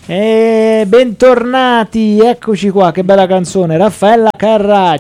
E bentornati, eccoci qua, che bella canzone. Raffaella Carrà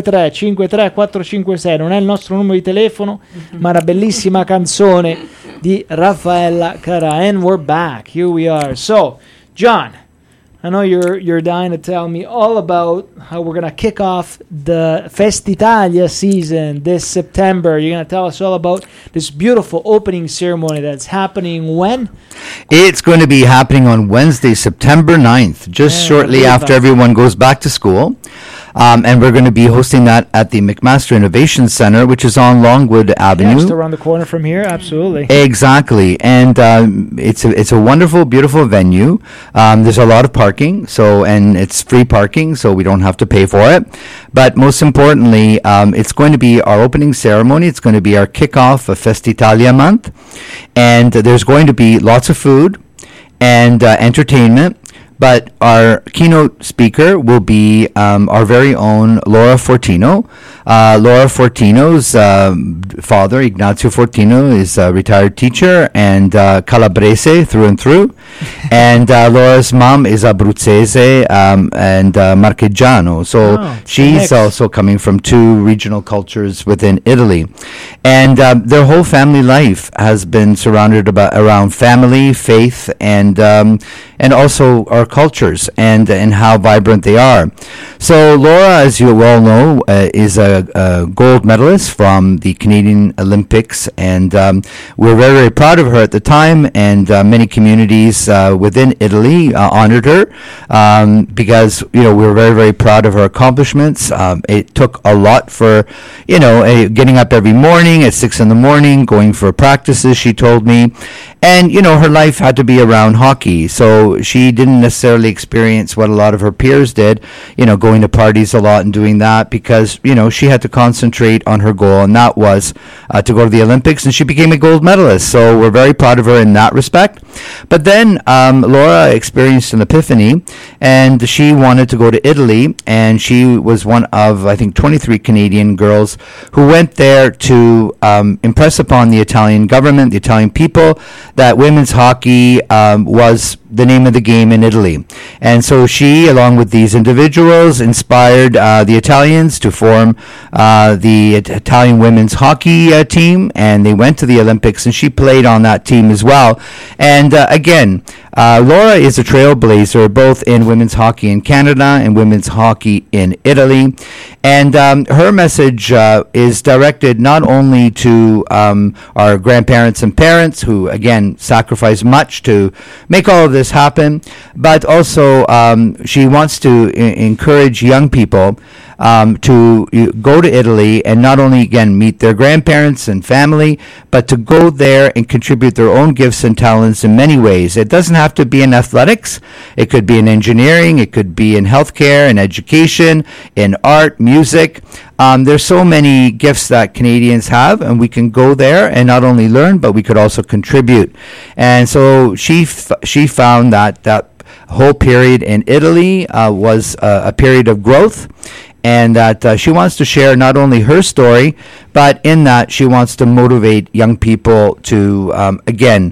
5353456, non è il nostro numero di telefono, ma una bellissima canzone di Raffaella Carrà. And we're back, here we are. So, John, I know you're dying to tell me all about how we're going to kick off the Festitalia season this September. You're going to tell us all about this beautiful opening ceremony that's happening when? It's going to be happening on Wednesday, September 9th, just shortly after everyone goes back to school. And we're going to be hosting that at the McMaster Innovation Center, which is on Longwood Avenue. Just around the corner from here, absolutely. Exactly. And it's a wonderful, beautiful venue. There's a lot of parking, and it's free parking, so we don't have to pay for it. But most importantly, it's going to be our opening ceremony. It's going to be our kickoff of Festitalia month. And there's going to be lots of food and entertainment. But our keynote speaker will be our very own Laura Fortino. Laura Fortino's father, Ignazio Fortino, is a retired teacher and Calabrese through and through. And Laura's mom is Abruzzese and Marchigiano. So she's also coming from two regional cultures within Italy. And their whole family life has been surrounded around family, faith, and also our cultures and how vibrant they are. So Laura, as you all know, is a gold medalist from the Canadian Olympics, and we're very, very proud of her at the time, and many communities within Italy honored her because, we're very, very proud of her accomplishments. It took a lot for, getting up every morning at 6 a.m, going for practices, she told me, and, her life had to be around hockey, so she didn't necessarily experience what a lot of her peers did, going to parties a lot and doing that because, she had to concentrate on her goal, and that was to go to the Olympics, and she became a gold medalist. So we're very proud of her in that respect. But then Laura experienced an epiphany, and she wanted to go to Italy, and she was one of, I think, 23 Canadian girls who went there to impress upon the Italian government, the Italian people, that women's hockey was the name of the game in Italy. And so she, along with these individuals, inspired the Italians to form the Italian women's hockey team, and they went to the Olympics, and she played on that team as well. And again, Laura is a trailblazer both in women's hockey in Canada and women's hockey in Italy. And her message is directed not only to our grandparents and parents who, again, sacrificed much to make all of this happen, but also she wants to encourage young people to go to Italy and not only, again, meet their grandparents and family, but to go there and contribute their own gifts and talents in many ways. It doesn't have to be in athletics. It could be in engineering. It could be in healthcare, in education, in art, music. There's so many gifts that Canadians have, and we can go there and not only learn, but we could also contribute. And so she found that whole period in Italy was a period of growth, and that she wants to share not only her story, but in that she wants to motivate young people to, again,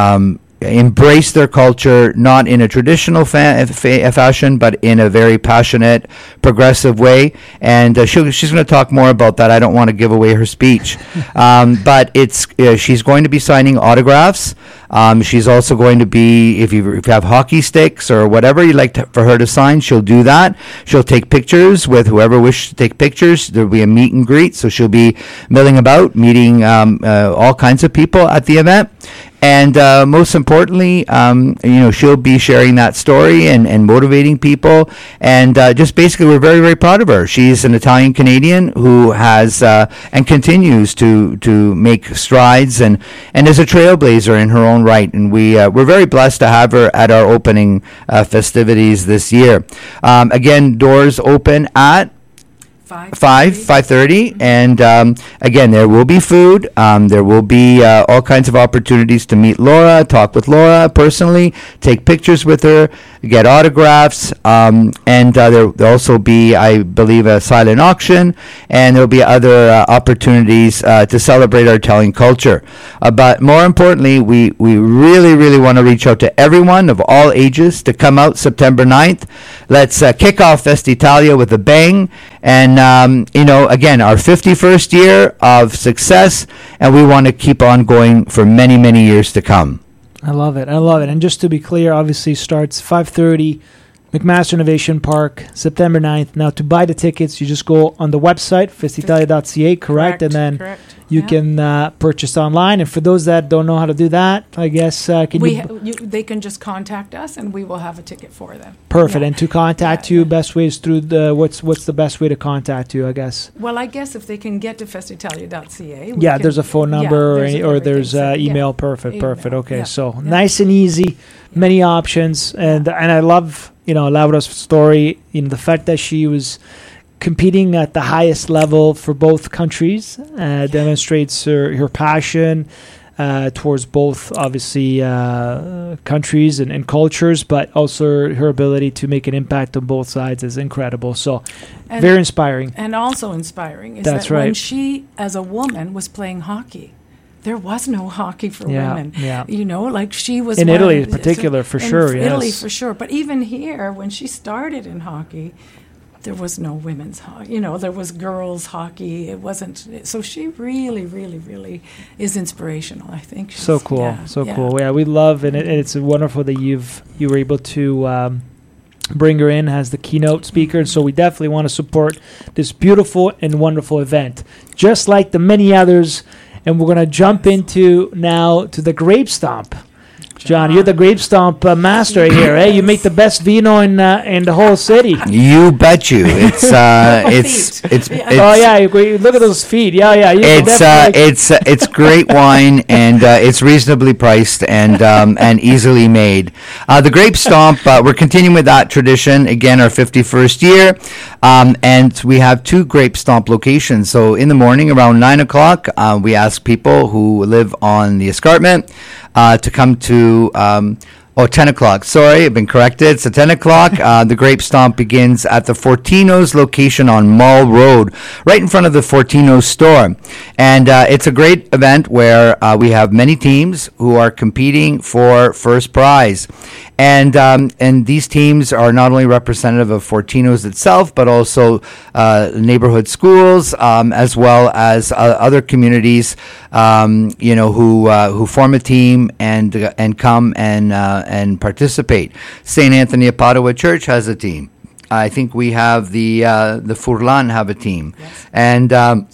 embrace their culture, not in a traditional fashion, but in a very passionate, progressive way. And she's going to talk more about that. I don't want to give away her speech. But she's going to be signing autographs. She's also going to be, if you have hockey sticks or whatever you'd like for her to sign, she'll do that. She'll take pictures with whoever wishes to take pictures. There'll be a meet and greet, so she'll be milling about, meeting all kinds of people at the event. And most importantly, she'll be sharing that story and motivating people. And just basically, we're very, very proud of her. She's an Italian Canadian who has and continues to make strides and is a trailblazer in her own right. And we're very blessed to have her at our opening festivities this year. Again, doors open at 5:30, and again, there will be food. There will be all kinds of opportunities to meet Laura, talk with Laura personally, take pictures with her, get autographs, and there'll also be, I believe, a silent auction, and there'll be other opportunities to celebrate our Italian culture. But more importantly, we really, really want to reach out to everyone of all ages to come out September 9th. Let's kick off Festitalia with a bang. And, again, our 51st year of success, and we want to keep on going for many, many years to come. I love it. And just to be clear, obviously starts 5:30, McMaster Innovation Park, September 9th. Now, to buy the tickets, you just go on the website, festitalia.ca, correct? And then you can purchase online. And for those that don't know how to do that, I guess, they can just contact us, and we will have a ticket for them. Perfect. Yeah. And to contact you, best way is through what's the best way to contact you, I guess? Well, I guess if they can get to festitalia.ca. There's a phone number or there's email. Perfect. Okay, so nice and easy, many options. And I love, Laura's story, the fact that she was competing at the highest level for both countries demonstrates her passion towards both, obviously, countries and cultures, but also her ability to make an impact on both sides is incredible. So, very inspiring. And also inspiring is that when she, as a woman, was playing hockey, there was no hockey for women. Yeah. Like she was in Italy in particular, for sure. In Italy, for sure. But even here, when she started in hockey, there was no women's hockey. There was girls' hockey. It wasn't. So she really, really, really is inspirational, I think. So cool. Cool. Yeah, we love, and it's wonderful that you were able to bring her in as the keynote speaker. And so we definitely want to support this beautiful and wonderful event, just like the many others. And we're going to jump into now to the Grape Stomp. John, you're the Grape Stomp master here, eh? You make the best vino in the whole city. You bet you. It's oh yeah, look at those feet. Yeah. It's great wine, and it's reasonably priced and easily made. The Grape Stomp, we're continuing with that tradition. Again, our 51st year, and we have 2 Grape Stomp locations. So in the morning around 9:00, we ask people who live on the escarpment to come to 10 o'clock. Sorry, I've been corrected. It's at 10 o'clock. The Grape Stomp begins at the Fortino's location on Mall Road, right in front of the Fortino's store. And it's a great event where we have many teams who are competing for first prize. And these teams are not only representative of Fortino's itself, but also neighborhood schools, as well as other communities, who form a team and come and participate. St. Anthony of Padua Church has a team. I think we have the Furlan have a team, yes. and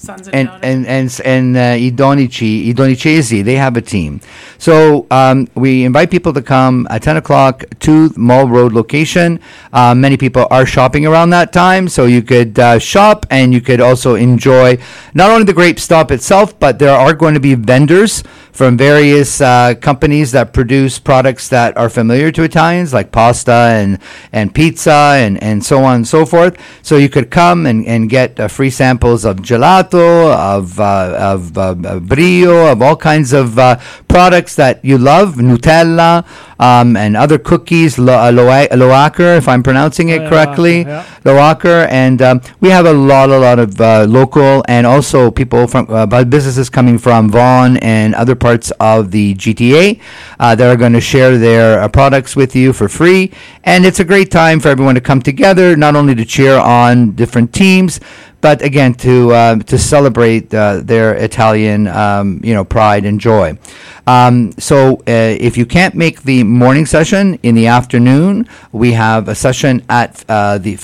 Idonicesi, they have a team. So we invite people to come at 10 o'clock to Mall Road location. Many people are shopping around that time, so you could shop, and you could also enjoy not only the Grape Stomp itself, but there are going to be vendors from various companies that produce products that are familiar to Italians, like pasta and pizza and so on and so forth. So you could come and get free samples of gelato, of brio, of all kinds of products that you love, Nutella, and other cookies, Loacker, if I'm pronouncing it correctly, Loacker. And we have a lot of local and also people from businesses coming from Vaughan and other parts of the GTA that are going to share their products with you for free. And it's a great time for everyone to come together, not only to cheer on different teams, but again to celebrate their Italian pride and joy. So if you can't make the morning session, in the afternoon we have a session at the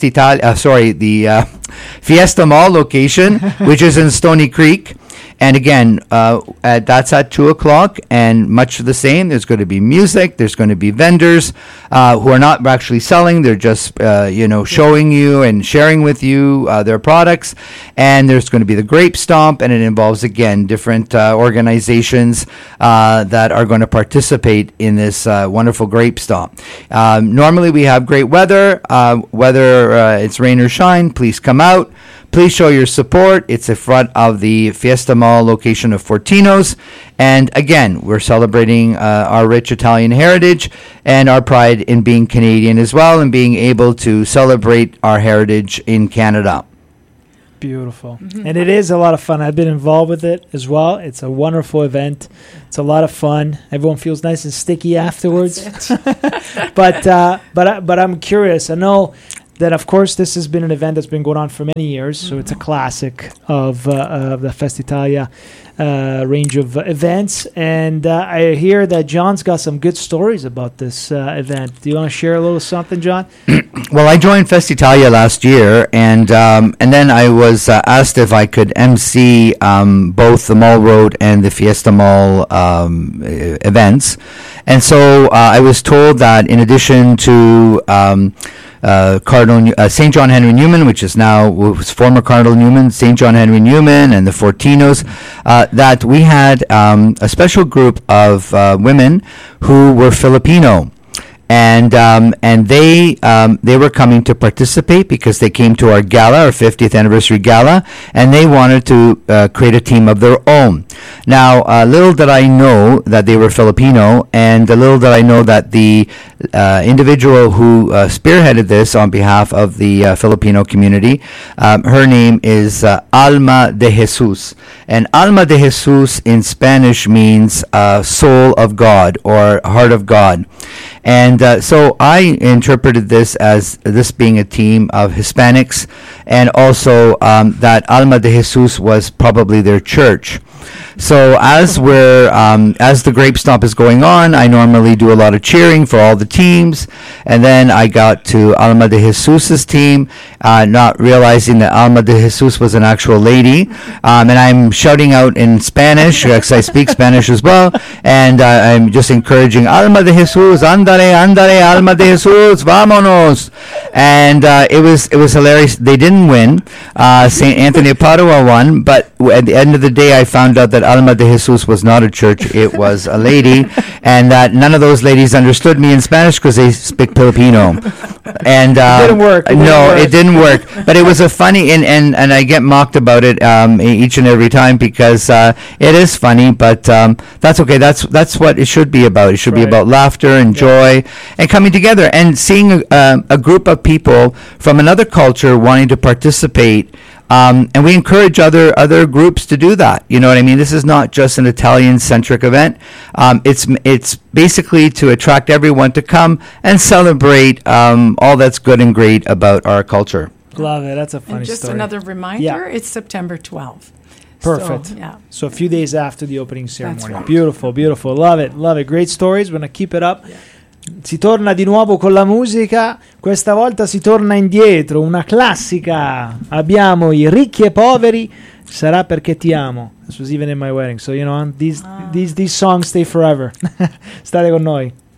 Fiesta Mall location, which is in Stony Creek. And again, that's at 2 o'clock, and much the same. There's going to be music. There's going to be vendors who are not actually selling. They're just, showing you and sharing with you their products. And there's going to be the Grape Stomp, and it involves, again, different organizations that are going to participate in this wonderful Grape Stomp. Normally we have great weather. Whether it's rain or shine, please come out. Please show your support. It's in front of the Fiesta Mall location of Fortino's. And again, we're celebrating our rich Italian heritage and our pride in being Canadian as well, and being able to celebrate our heritage in Canada. Beautiful. And it is a lot of fun. I've been involved with it as well. It's a wonderful event. It's a lot of fun. Everyone feels nice and sticky afterwards. But I'm curious. I know that, of course, this has been an event that's been going on for many years, so it's a classic of the Festitalia range of events. And I hear that John's got some good stories about this event. Do you want to share a little something, John? Well, I joined Festitalia last year, and then I was asked if I could MC both the Mall Road and the Fiesta Mall events. And so I was told that in addition to Cardinal St. John Henry Newman, which is now was former Cardinal Newman, St. John Henry Newman, and the Fortinos, that we had a special group of women who were Filipino. And they were coming to participate because they came to our gala, our 50th anniversary gala, and they wanted to create a team of their own. Now, little did I know that they were Filipino, and little did I know that the individual who spearheaded this on behalf of the Filipino community, her name is Alma de Jesus. And Alma de Jesus in Spanish means soul of God or heart of God. And so I interpreted this as this being a team of Hispanics, and also that Alma de Jesus was probably their church. So as the Grape Stomp is going on, I normally do a lot of cheering for all the teams, and then I got to Alma de Jesus's team, not realizing that Alma de Jesus was an actual lady, and I'm shouting out in Spanish because I speak Spanish as well, and I'm just encouraging Alma de Jesus, andale, andale, Alma de Jesus, vámonos, and it was hilarious. They didn't win. St. Anthony of Padua won, but at the end of the day, I found out that Alma de Jesus was not a church, it was a lady, and that none of those ladies understood me in Spanish because they speak Filipino. And it didn't work. It didn't work. But it was a funny, and I get mocked about it each and every time because it is funny, but that's okay. That's what it should be about. It should be about laughter and joy and coming together and seeing a group of people from another culture wanting to participate. And we encourage other groups to do that. You know what I mean? This is not just an Italian-centric event. It's basically to attract everyone to come and celebrate all that's good and great about our culture. Love it. That's a funny and just story. Another reminder, it's September 12th. Perfect. So, yeah. So a few days after the opening ceremony. That's right. Beautiful, beautiful. Love it, love it. Great stories. We're going to keep it up. Yeah. Si torna di nuovo con la musica, questa volta si torna indietro, una classica. Abbiamo i Ricchi e Poveri, Sarà perché ti amo. This was even in my wedding, so you know, these songs stay forever. State con noi.